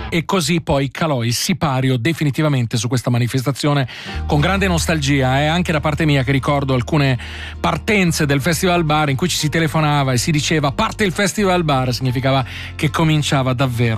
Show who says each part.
Speaker 1: E così poi calò il sipario definitivamente su questa manifestazione, con grande nostalgia, anche da parte mia, che ricordo alcune partenze del Festival Bar in cui ci si telefonava e si diceva parte il Festival Bar, significava che cominciava davvero